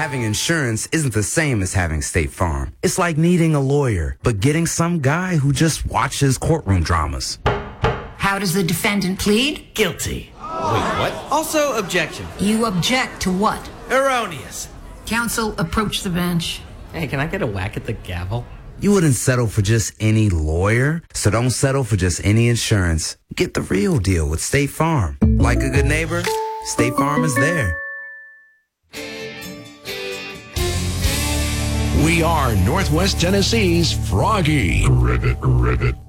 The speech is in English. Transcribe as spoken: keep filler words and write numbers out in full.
Having insurance isn't the same as having State Farm. It's like needing a lawyer, but getting some guy who just watches courtroom dramas. How does the defendant plead? Guilty. Wait, what? Also, objection. You object to what? Erroneous. Counsel, approach the bench. Hey, can I get a whack at the gavel? You wouldn't settle for just any lawyer, so don't settle for just any insurance. Get the real deal with State Farm. Like a good neighbor, State Farm is there. We are Northwest Tennessee's Froggy. Rivet, rivet.